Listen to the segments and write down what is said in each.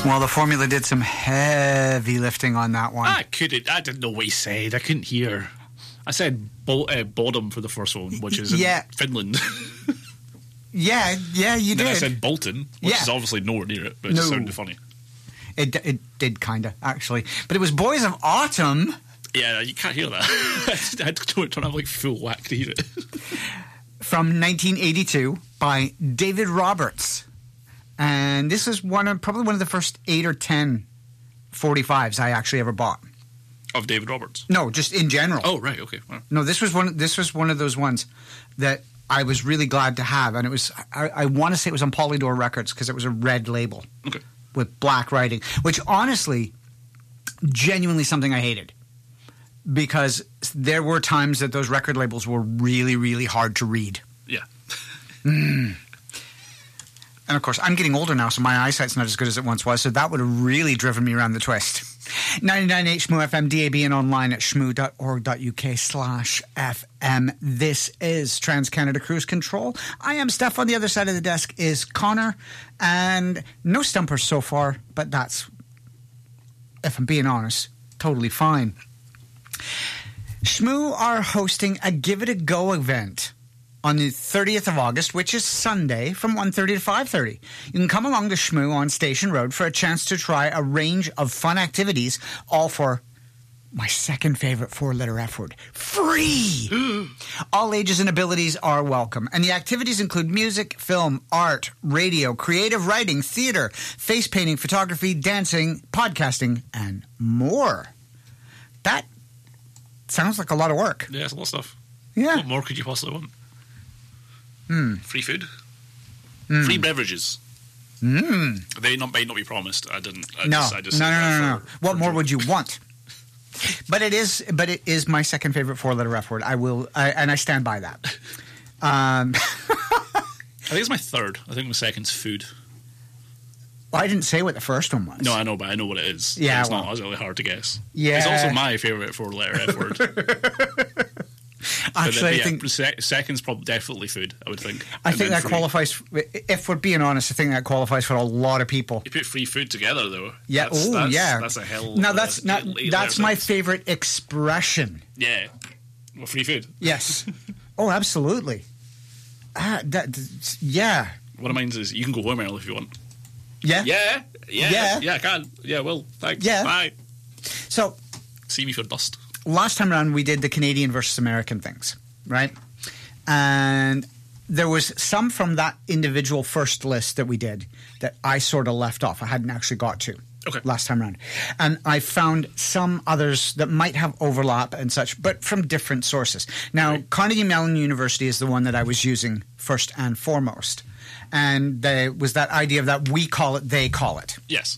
Well, the formula did some heavy lifting on that one. I didn't know what he said. I couldn't hear. I said Bodom for the first one, which is in Finland. Yeah, you did. Then I said Bolton, which is obviously nowhere near it, but it just sounded funny. It did kind of, actually. But it was Boys of Autumn. Yeah, you can't hear that. I don't have like full whack to hear it. From 1982 by David Roberts. And this is probably one of the first 8 or 10 45s I actually ever bought. Of David Roberts? No, just in general. Oh, right, okay. Wow. No, this was one of those ones that I was really glad to have, and it was I want to say it was on Polydor Records because it was a red label with black writing, which honestly, genuinely something I hated because there were times that those record labels were really, really hard to read. Yeah. And of course, I'm getting older now, so my eyesight's not as good as it once was, so that would have really driven me around the twist. 99.8 Shmoo FM, DAB, and online at shmoo.org.uk/FM. This is Trans-Canada Cruise Control. I am Steph. On the other side of the desk is Connor. And no stumpers so far, but that's, if I'm being honest, totally fine. Shmoo are hosting a Give It A Go event on the 30th of August, which is Sunday, from 1:30 to 5:30. You can come along to Shmoo on Station Road for a chance to try a range of fun activities, all for my second favorite four-letter F word, free! All ages and abilities are welcome. And the activities include music, film, art, radio, creative writing, theater, face painting, photography, dancing, podcasting, and more. That sounds like a lot of work. Yeah, it's a lot of stuff. Yeah. What more could you possibly want? Free food, free beverages. They might not be promised. I didn't. No. What more would you want? But it is my second favorite four-letter F word. And I stand by that. I think it's my third. I think my second's food. Well, I didn't say what the first one was. No, I know, but I know what it is. Yeah, it's not really hard to guess. Yeah, it's also my favorite four-letter F word. Actually, I think second's probably definitely food. I would think. I think that qualifies. If we're being honest, I think that qualifies for a lot of people. You put free food together, though. Yeah. That's a hell. Now that's my favorite expression. Yeah. Well, free food. Yes. Oh, absolutely. Yeah. One of mine is you can go home early if you want. Yeah. Yeah, I can. Yeah, well, thanks. Yeah. Bye. So, see me for dust. Last time around, we did the Canadian versus American things, right? And there was some from that individual first list that we did that I sort of left off. I hadn't actually got to last time around. And I found some others that might have overlap and such, but from different sources. Now, Carnegie Mellon University is the one that I was using first and foremost. And there was that idea of that we call it, they call it. Yes.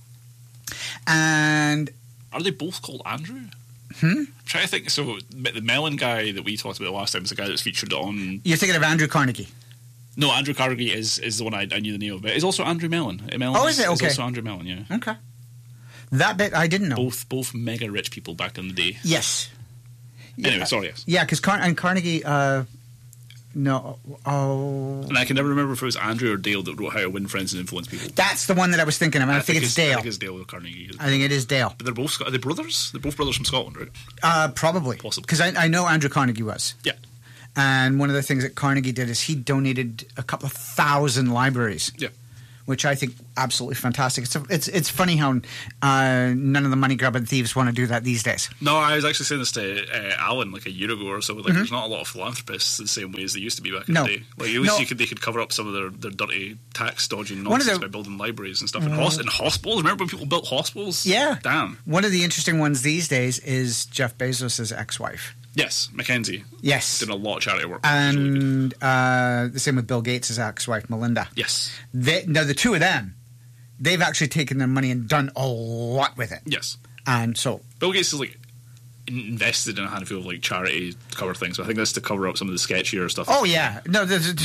And are they both called Andrew? I'm trying to think. So the Mellon guy that we talked about last time is the guy that's featured on. You're thinking of Andrew Carnegie. No, Andrew Carnegie is the one I knew the name of. But it's also Andrew Mellon. Oh, is it? Okay. It's also Andrew Mellon. Yeah. Okay. That bit I didn't know. Both mega rich people back in the day. Yes. Anyway, sorry. Yes. Yeah, because Carnegie. No. Oh. And I can never remember if it was Andrew or Dale that wrote How to Win Friends and Influence People. That's the one that I was thinking of. And I think it's Dale. I think it's Dale Carnegie. I think it is Dale. But are they brothers? They're both brothers from Scotland, right? Probably. Possibly. Because I know Andrew Carnegie was. Yeah. And one of the things that Carnegie did is he donated a couple of thousand libraries. Yeah. Which I think absolutely fantastic. It's funny how none of the money grabbing thieves want to do that these days. No, I was actually saying this to Alan like a year ago or so. Like, there's not a lot of philanthropists the same way as they used to be back in the day. Like, at least they could cover up some of their dirty tax dodging nonsense by building libraries and stuff. And hospitals. Remember when people built hospitals? Yeah. Damn. One of the interesting ones these days is Jeff Bezos' ex-wife. Yes, Mackenzie. Yes. Doing a lot of charity work. And the same with Bill Gates' ex-wife, Melinda. Yes. Now, the two of them, they've actually taken their money and done a lot with it. Yes. And so... Bill Gates is, invested in a handful of, charity to cover things. So I think that's to cover up some of the sketchier stuff. Oh, yeah. No,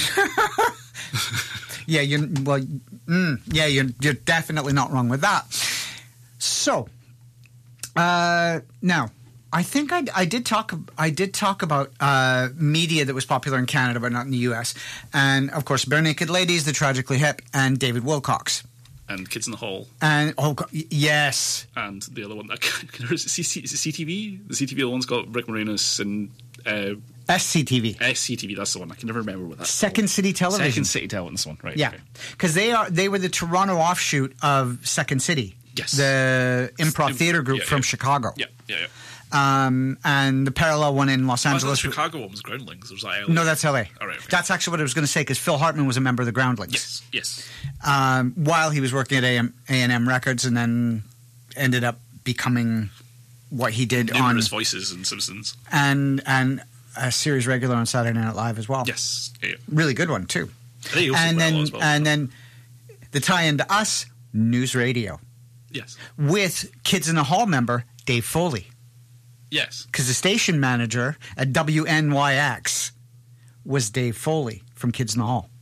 yeah, you're definitely not wrong with that. So, now... I think I did talk about media that was popular in Canada but not in the US, and of course Bare Naked Ladies, The Tragically Hip, and David Wilcox. And Kids in the Hall. And, yes. And the other one, is it CTV? The CTV one's got Rick Moranis and... SCTV. SCTV, that's the one. I can never remember what that's Second called. City Television. Second City Television, one, right. Yeah. Because they were the Toronto offshoot of Second City. Yes. The improv theater group from Chicago. Yeah. And the parallel one in Los Angeles. The Chicago one was Groundlings. Or was that LA? No, that's LA. All right, okay. That's actually what I was going to say, because Phil Hartman was a member of the Groundlings. Yes. While he was working at A&M Records, and then ended up becoming what he did numerous voices in Simpsons. And a series regular on Saturday Night Live as well. Yes. Yeah. Really good one, too. And then the tie-in to us, News Radio. Yes. With Kids in the Hall member, Dave Foley. Yes. Because the station manager at WNYX was Dave Foley from Kids in the Hall.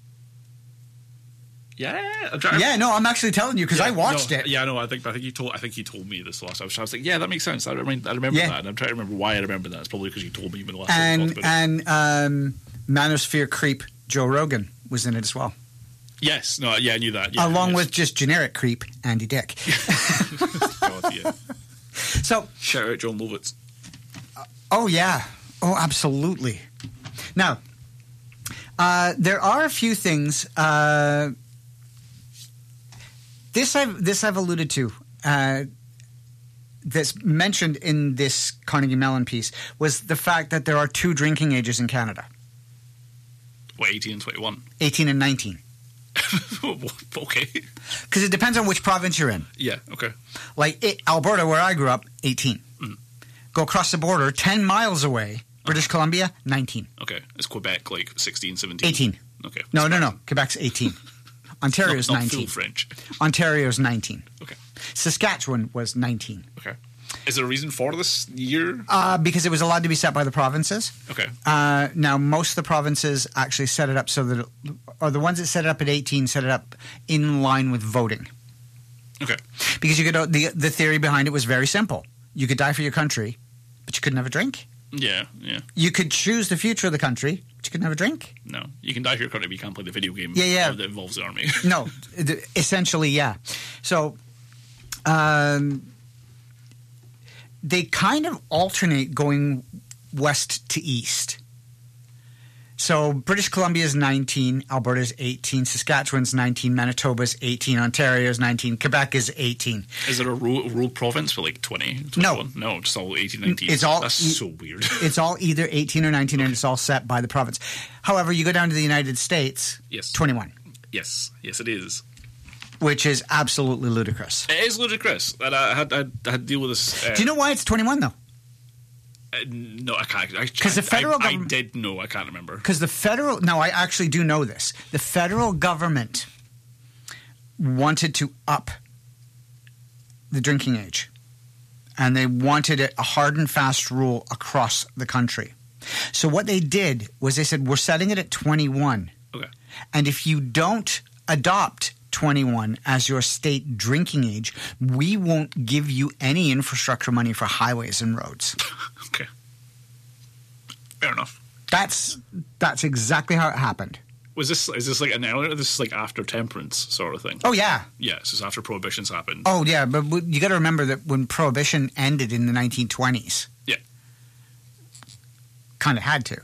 Yeah. I'm actually telling you because I watched it. Yeah, no, I think you told me this last. I was like, yeah, that makes sense. I remember that, and I'm trying to remember why I remember that. It's probably because you told me when the last time we talked about it. And Manosphere creep Joe Rogan was in it as well. Yes, no, yeah, I knew that. Yeah, along with just generic creep Andy Dick. God, yeah. So shout out John Lovitz. Oh yeah, absolutely. Now, there are a few things. This I've alluded to. That's mentioned in this Carnegie Mellon piece was the fact that there are 2 drinking ages in Canada. What, 18 and 21? 18 and 19. Okay. Because it depends on which province you're in. Yeah, okay. Like Alberta, where I grew up, 18. Mm. Go across the border, 10 miles away, British Columbia, 19. Okay. Is Quebec like 16, 17? 18. Okay. No. Quebec's 18. Ontario's not 19. Full French. Ontario's 19. Okay. Saskatchewan was 19. Okay. Is there a reason for this year? Because it was allowed to be set by the provinces. Okay. Now, most of the provinces actually set it up so that, or the ones that set it up at 18 set it up in line with voting. Okay. Because you could, the theory behind it was very simple. You could die for your country, but you could never drink. Yeah. You could choose the future of the country, but you could never drink. No. You can die for your country, but you can't play the video game that involves the army. No. Essentially, yeah. So, they kind of alternate going west to east. So British Columbia is 19, Alberta is 18, Saskatchewan's 19, Manitoba's 18, Ontario's 19, Quebec is 18. Is there a rural province for like 20? 21? No, just all 18, 19. That's so weird. It's all either 18 or 19, and it's all set by the province. However, you go down to the United States, 21. Yes, it is. Which is absolutely ludicrous. It is ludicrous. And I had to deal with this. Do you know why it's 21, though? No, I can't. Because the federal government... I did know. I can't remember. Because the federal... No, I actually do know this. The federal government wanted to up the drinking age. And they wanted a hard and fast rule across the country. So what they did was they said, we're setting it at 21. Okay. And if you don't adopt 21 as your state drinking age, we won't give you any infrastructure money for highways and roads. Okay. Fair enough. That's exactly how it happened. Is this like an earlier? This is like after temperance sort of thing. Oh yeah. Yeah, this is after prohibition's happened. Oh yeah, but you got to remember that when prohibition ended in the 1920s. Yeah. Kind of had to,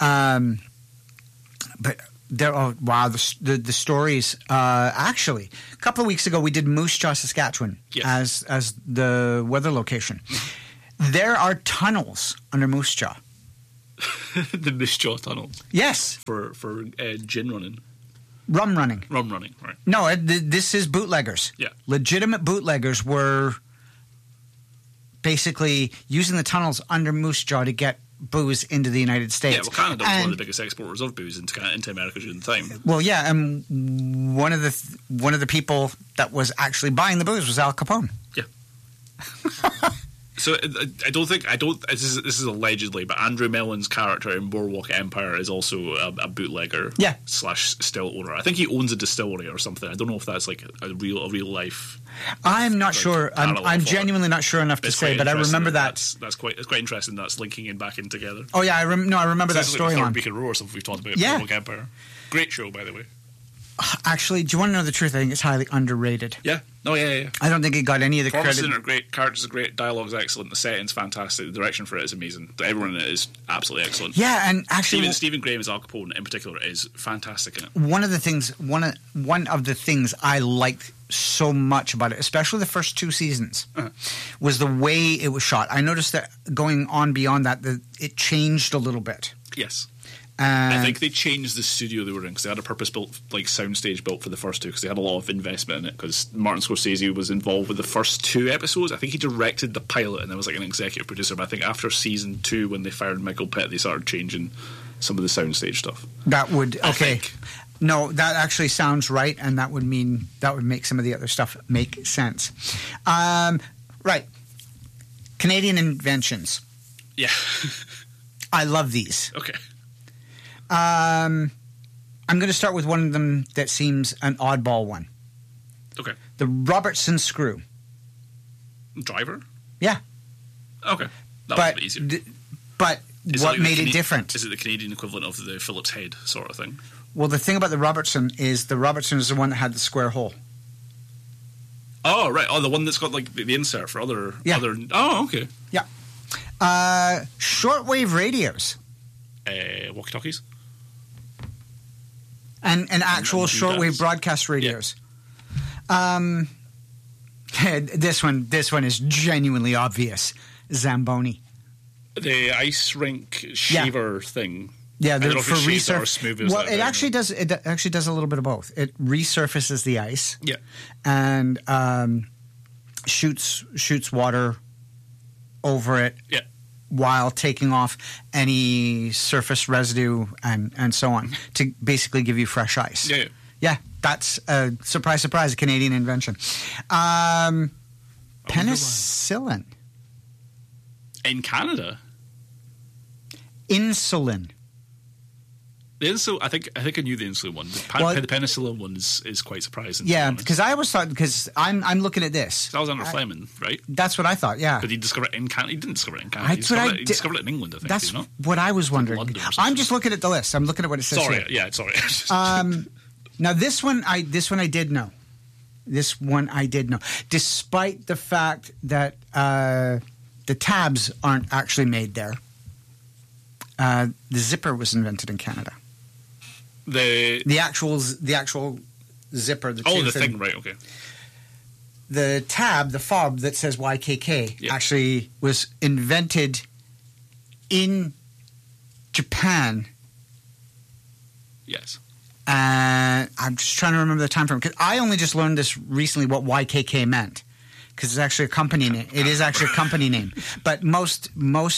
but. The stories. Actually, a couple of weeks ago, we did Moose Jaw, Saskatchewan, as the weather location. There are tunnels under Moose Jaw. The Moose Jaw tunnel. Yes, for gin running, rum running, right? No, this is bootleggers. Yeah, legitimate bootleggers were basically using the tunnels under Moose Jaw to get booze into the United States. Yeah, well, Canada was one of the biggest exporters of booze into America during the time. Well, yeah, and one of the people that was actually buying the booze was Al Capone. Yeah. So this is allegedly, but Andrew Mellon's character in Boardwalk Empire is also a bootlegger. Yeah. / still owner. I think he owns a distillery or something. I don't know if that's like a real life. I'm not sure. I'm genuinely not sure enough to say, but I remember that. That's quite interesting. That's linking in back in together. Oh yeah, I remember that storyline. Like Beacon Row or something we've talked about. Boardwalk Empire. Great show, by the way. Actually, do you want to know the truth? I think it's highly underrated. Yeah. Oh, yeah. I don't think it got any of the credit. Performances are great, characters are great, dialogue's excellent, the setting's fantastic, the direction for it is amazing. Everyone in it is absolutely excellent. Yeah, and actually... Stephen Graham as Al Capone in particular is fantastic in it. One of the things I liked so much about it, especially the first 2 seasons, was the way it was shot. I noticed that going on beyond that, it changed a little bit. Yes. I think they changed the studio they were in because they had a purpose-built soundstage built for the first 2 because they had a lot of investment in it because Martin Scorsese was involved with the first 2 episodes. I think he directed the pilot and there was an executive producer, but I think after season 2 when they fired Michael Pitt they started changing some of the soundstage stuff. That would... Okay. No, that actually sounds right, and that would make some of the other stuff make sense. Right. Canadian inventions. Yeah. I love these. Okay. I'm going to start with one of them that seems an oddball one. Okay. The Robertson screw. Driver? Yeah. Okay. That was easier. But what made it different? Is it the Canadian equivalent of the Phillips head sort of thing? Well, the thing about the Robertson is the one that had the square hole. Oh, right. Oh, the one that's got the insert for other... Oh, okay. Yeah. Shortwave radios. Walkie-talkies? And actual shortwave broadcast radios. Yeah. This one is genuinely obvious. Zamboni. The ice rink shaver thing. Yeah, for resurface. Well, it actually does. It actually does a little bit of both. It resurfaces the ice. Yeah. And shoots water over it. Yeah. While taking off any surface residue and so on to basically give you fresh ice. Yeah. Yeah, that's a surprise, a Canadian invention. Penicillin. In Canada? Insulin. The insulin, I think I knew the insulin one. The penicillin one is quite surprising. Yeah, because I always thought, because I'm looking at this. That was under Fleming, right? That's what I thought, yeah. But he discovered it in Canada. He didn't discover it in Canada. He discovered it in England, I think. That's what I was wondering. I'm just looking at the list. I'm looking at what it says here. Yeah, sorry. Now, this one I did know. This one I did know. Despite the fact that the tabs aren't actually made there. The zipper was invented in Canada. The actual zipper. The thing, right? Okay. The tab, the fob that says YKK, actually was invented in Japan. Yes. I'm just trying to remember the time frame because I only just learned this recently what YKK meant because it's actually a company name. It is actually a company name, but most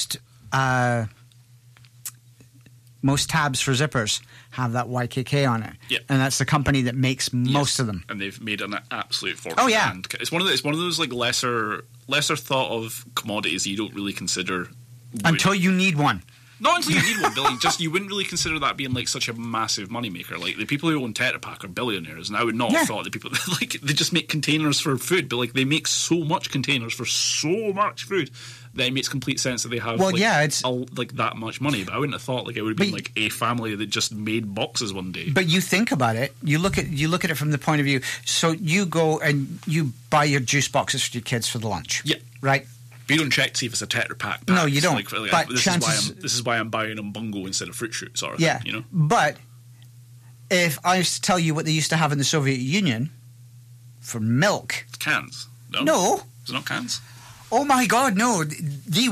tabs for zippers have that YKK on it. Yeah. And that's the company that makes most of them. And they've made an absolute fortune. Oh, yeah. And it's one of those lesser thought of commodities that you don't really consider. Until you need one. Not until you need one, Billy. Just you wouldn't really consider that being such a massive moneymaker. The people who own Tetra Pak are billionaires, and I would not have thought the people they just make containers for food, but they make so much containers for so much food that it makes complete sense that they have it's that much money. But I wouldn't have thought it would have been a family that just made boxes one day. But you think about it, you look at it from the point of view. So you go and you buy your juice boxes for your kids for the lunch. Yeah. Right. You don't check to see if it's a Tetra Pak. No, you don't. But this is why I'm buying a Bungo instead of Fruit Shoot, sort of thing, you know? But if I was to tell you what they used to have in the Soviet Union for milk... It's cans. No. Is it not cans? Oh, my God, no. The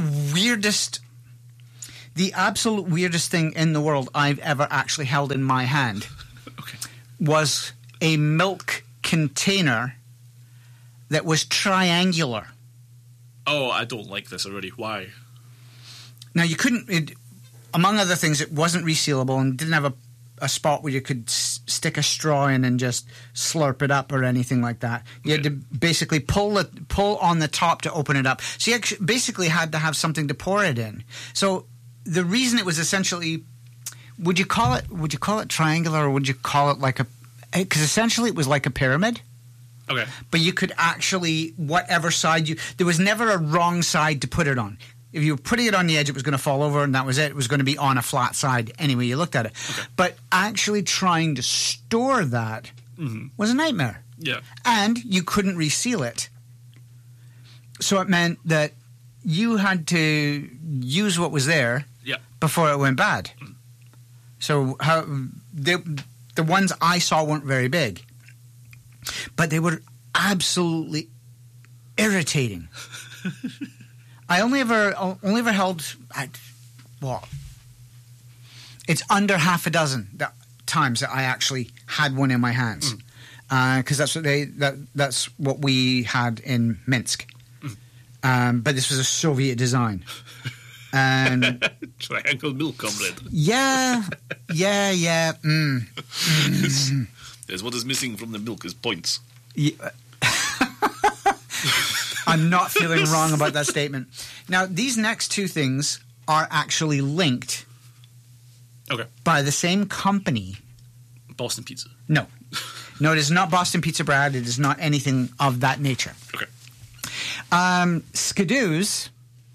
absolute weirdest thing in the world I've ever actually held in my hand was a milk container that was triangular. Oh, I don't like this already. Why? Now, you couldn't... among other things, it wasn't resealable and didn't have a spot where you could stick a straw in and just slurp it up or anything like that. You had to basically pull on the top to open it up. So you actually basically had to have something to pour it in. So the reason it was essentially... Would you call it triangular, or would you call it because essentially it was like a pyramid. Okay. But you could actually, whatever side there was never a wrong side to put it on. If you were putting it on the edge, it was going to fall over, and that was it. It was going to be on a flat side anyway you looked at it. Okay. But actually trying to store that was a nightmare. Yeah. And you couldn't reseal it. So it meant that you had to use what was there before it went bad. So the ones I saw weren't very big, but they were absolutely irritating. I only ever held it's under half a dozen times that I actually had one in my hands, because that's what we had in Minsk. But this was a Soviet design. And triangle milk, comrade. Yeah. Yes, what is missing from the milk is points. Yeah. I'm not feeling wrong about that statement. Now, these next two things are actually linked by the same company. Boston Pizza. No, it is not Boston Pizza, Brad. It is not anything of that nature. Okay. Skidoos.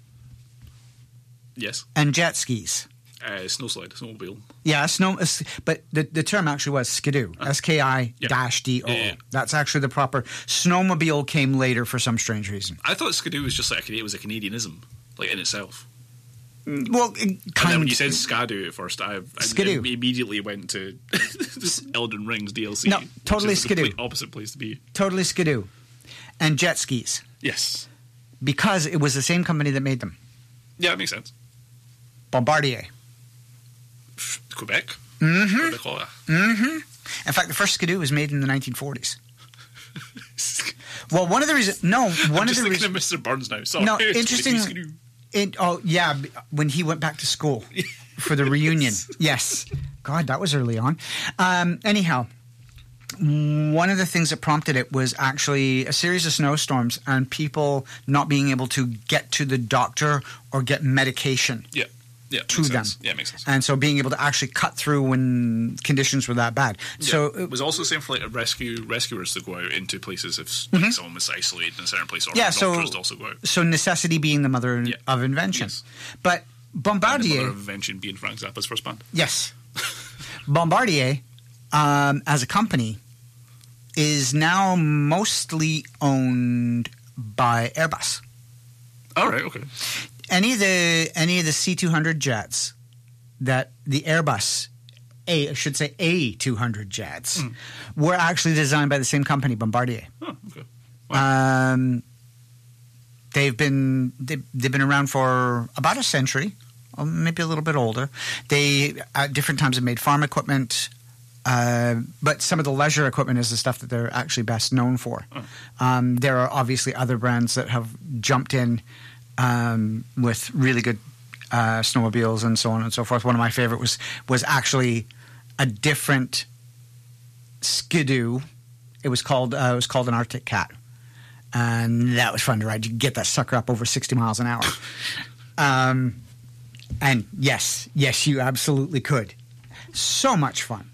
Yes. And jet skis. Snowmobile. Yeah, but the term actually was skidoo. S-K-I-D-O. Yeah. That's actually the proper. Snowmobile came later for some strange reason. I thought skidoo was just like it was a Canadianism, like in itself. Well, and then when you said skadoo at first, I immediately went to Elden Ring's DLC. No, totally skidoo. The opposite place to be. Totally skidoo. And jet skis. Yes. Because it was the same company that made them. Yeah, that makes sense. Bombardier. Quebec? Mm-hmm. In fact, the first skidoo was made in the 1940s. Well, one of the reasons... No, one of the reasons... I'm just thinking of Mr. Burns now. Sorry. No, interesting... when he went back to school for the reunion. Yes. God, that was early on. Anyhow, one of the things that prompted it was actually a series of snowstorms and people not being able to get to the doctor or get medication. To them. Yeah, makes sense. And so being able to actually cut through when conditions were that bad. Yeah. So it was also the same for like rescuers to go out into places if someone was isolated in a certain place, or doctors to also go out. So necessity being the mother of invention. Yes. But Bombardier... And the mother of invention being Frank Zappa's first band. Yes. Bombardier, as a company, is now mostly owned by Airbus. All right, okay. Any of the C-200 jets that the Airbus, A200 jets, were actually designed by the same company, Bombardier. Oh, okay. Wow. They've been around for about a century, or maybe a little bit older. They at different times have made farm equipment, but some of the leisure equipment is the stuff that they're actually best known for. Oh. There are obviously other brands that have jumped in with really good snowmobiles and so on and so forth. One of my favorite was actually a different skidoo. It was called an Arctic Cat, and that was fun to ride. You could get that sucker up over 60 miles an hour. And yes, you absolutely could. So much fun.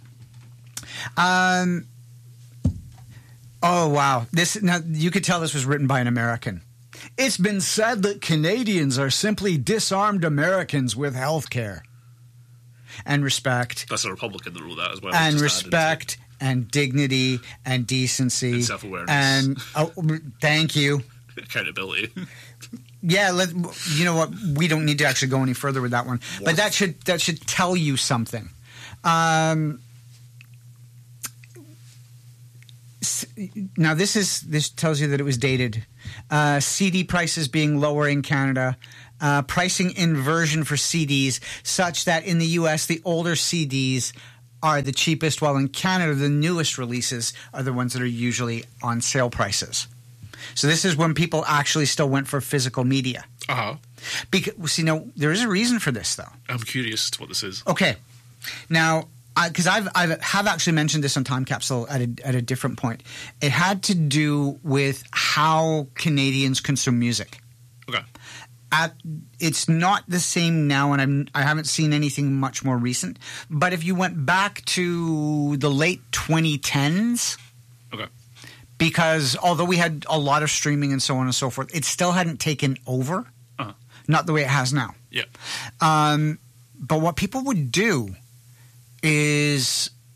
Oh wow! Now you could tell this was written by an American. It's been said that Canadians are simply disarmed Americans with health care and respect. That's a Republican that wrote that as well. And respect and dignity and decency. And self-awareness. And thank you. Accountability. Yeah, you know what? We don't need to actually go any further with that one. But that should tell you something. Now this tells you that it was dated. CD prices being lower in Canada, pricing inversion for CDs such that in the US the older CDs are the cheapest, while in Canada the newest releases are the ones that are usually on sale prices. So this is when people actually still went for physical media. Because there is a reason for this though. I'm curious as to what this is. Okay, now. Because I have actually mentioned this on Time Capsule at a different point. It had to do with how Canadians consume music. Okay. It's not the same now, and I haven't seen anything much more recent. But if you went back to the late 2010s, okay, because although we had a lot of streaming and so on and so forth, it still hadn't taken over. Not the way it has now. Yeah. But what people would do is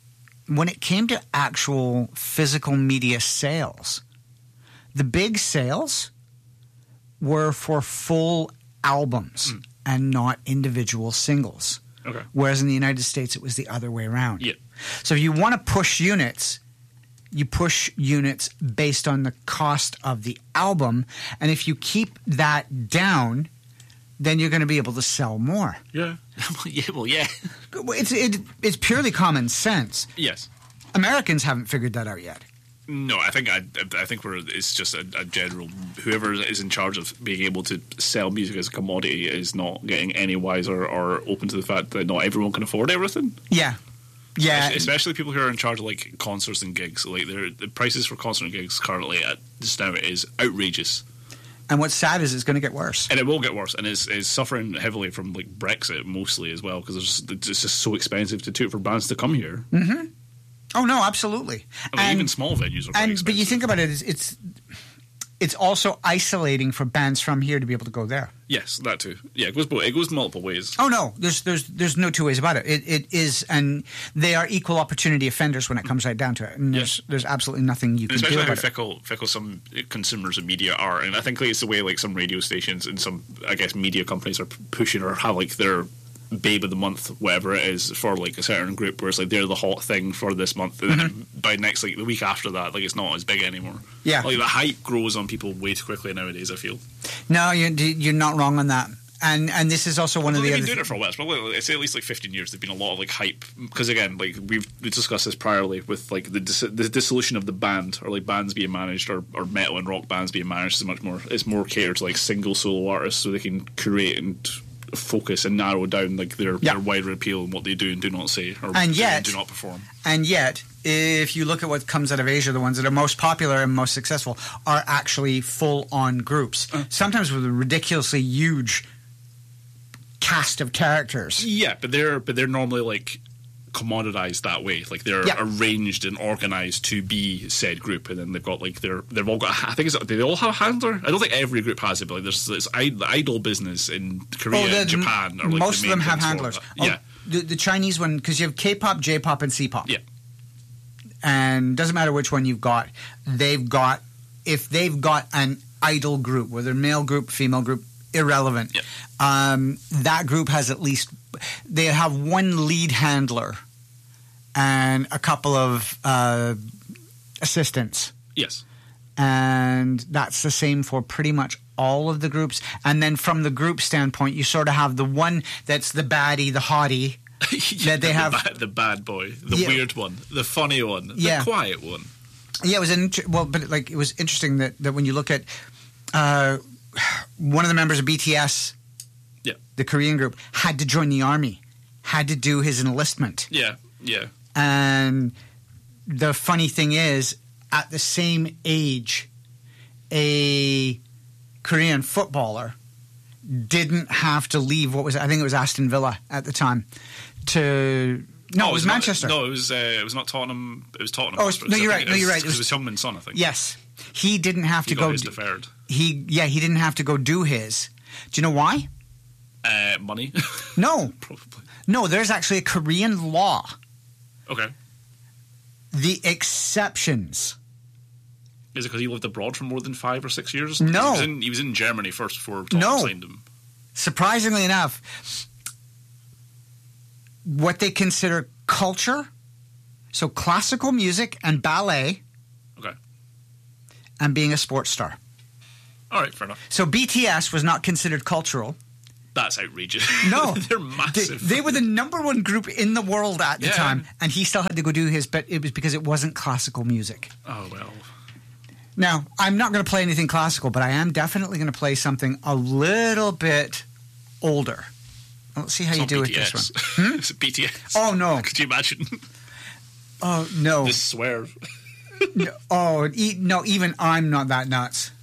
when it came to actual physical media sales, the big sales were for full albums and not individual singles. Okay. Whereas in the United States, it was the other way around. Yeah. So if you want to push units, you push units based on the cost of the album. And if you keep that down, then you're going to be able to sell more. Yeah. Yeah. It's purely common sense. Yes. Americans haven't figured that out yet. No, I think it's just a general. Whoever is in charge of being able to sell music as a commodity is not getting any wiser or open to the fact that not everyone can afford everything. Yeah. Especially people who are in charge of like concerts and gigs. Like the prices for concert and gigs currently at just now is outrageous. And what's sad is it's going to get worse. And it will get worse. And it's suffering heavily from like Brexit mostly as well because it's just so expensive for bands to come here. Mm-hmm. Oh, no, absolutely. I mean, even small venues are quite expensive. But you think about it, it's also isolating for bands from here to be able to go there. Yes, that too. Yeah, it goes multiple ways. Oh, no, there's no two ways about it. It is, and they are equal opportunity offenders when it comes right down to it. And there's absolutely nothing you can do about it. Especially how fickle some consumers of media are. And I think it's the way like some radio stations and some, I guess, media companies are pushing or have like their babe of the month, whatever it is, for like a certain group where it's like they're the hot thing for this month, and then by next, like the week after that, like it's not as big anymore. Yeah, like the hype grows on people way too quickly nowadays, I feel. No, you're not wrong on that. And this is also one of the other. They've been doing it for a while. It's probably, it's at least like 15 years. There've been a lot of like hype because again, like we discussed this priorly with like the dissolution of the band, or like bands being managed, or metal and rock bands being managed. Is much more. It's more catered to like single solo artists, so they can create and focus and narrow down like their wider appeal and what they do and do not say, or do not perform. And yet, if you look at what comes out of Asia, the ones that are most popular and most successful are actually full-on groups, sometimes with a ridiculously huge cast of characters. Yeah, but they're normally like commoditized that way. Like they're arranged and organized to be said group, and then they've got like they've all got. I think do they all have a handler? I don't think every group has it, but like there's this idol business in Korea and Japan. Or like most of them have handlers. Yeah, the Chinese one, because you have K-pop, J-pop, and C-pop. Yeah, and doesn't matter which one you've got. If they've got an idol group, whether male group, female group, irrelevant. Yeah. That group has at least they have one lead handler and a couple of assistants. Yes. And that's the same for pretty much all of the groups. And then from the group standpoint, you sort of have the one that's the baddie, the hottie. That they have the bad boy, the weird one, the funny one, the quiet one. Yeah, it was interesting that when you look at one of the members of BTS, the Korean group, had to join the army, had to do his enlistment. Yeah. And the funny thing is, at the same age, a Korean footballer didn't have to leave. I think it was Aston Villa at the time. It was Manchester. It was not Tottenham. It was Tottenham. Oh, no, you're right. It was Heung-min Son, I think. Yes, he didn't have to go. His deferred. He didn't have to go do his. Do you know why? Money. No, probably. No, there's actually a Korean law. Okay. The exceptions. Is it because he lived abroad for more than 5 or 6 years? No. He was in Germany first before Tottenham signed him. Surprisingly enough, what they consider culture, so classical music and ballet, and being a sports star. All right, fair enough. So BTS was not considered cultural. That's outrageous. No. They're massive. They were the number one group in the world at the time, and he still had to go do his, but it was because it wasn't classical music. Oh, well. Now, I'm not going to play anything classical, but I am definitely going to play something a little bit older. Let's see how you do with this one. It's BTS. Oh, no. Could you imagine? Oh, no. This swerve. No, even I'm not that nuts.